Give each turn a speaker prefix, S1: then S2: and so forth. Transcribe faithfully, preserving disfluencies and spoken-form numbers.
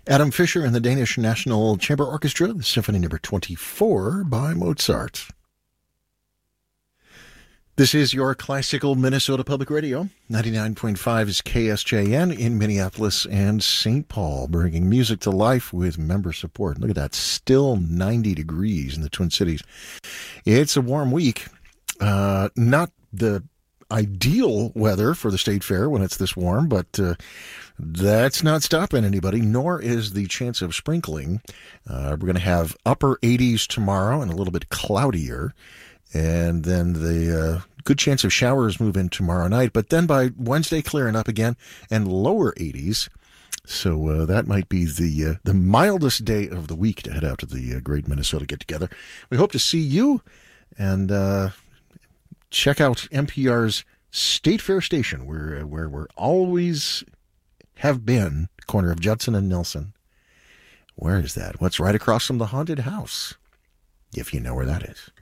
S1: Adam Fischer and the Danish National Chamber Orchestra, Symphony Number twenty-four by Mozart. This is your classical Minnesota Public Radio. ninety-nine point five is K S J N in Minneapolis and Saint Paul, bringing music to life with member support. Look at that, still ninety degrees in the Twin Cities. It's a warm week. Uh, not the ideal weather for the state fair when it's this warm, but uh, that's not stopping anybody, nor is the chance of sprinkling. Uh, we're going to have upper eighties tomorrow and a little bit cloudier. And then the uh, good chance of showers move in tomorrow night. But then by Wednesday, clearing up again and lower eighties. So uh, that might be the uh, the mildest day of the week to head out to the uh, Great Minnesota Get-Together. We hope to see you and uh, check out N P R's State Fair Station, where, where we're always have been, corner of Judson and Nelson. Where is that? What's right across from the haunted house? If you know where that is.